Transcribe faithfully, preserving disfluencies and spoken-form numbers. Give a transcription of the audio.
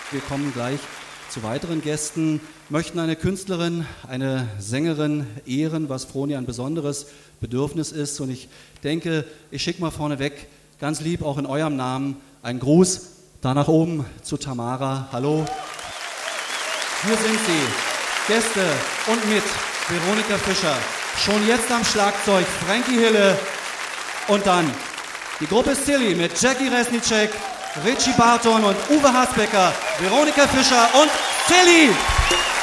Wir kommen gleich zu weiteren Gästen, möchten eine Künstlerin, eine Sängerin ehren, was Froni ein besonderes Bedürfnis ist. Und ich denke, ich schicke mal vorneweg, ganz lieb auch in eurem Namen, einen Gruß da nach oben zu Tamara. Hallo. Hier sind sie, Gäste und mit Veronika Fischer. Schon jetzt am Schlagzeug Frankie Hille und dann die Gruppe Silly mit Jackie Resnicek, Richie Barton und Uwe Hasbecker, Veronika Fischer und Silly.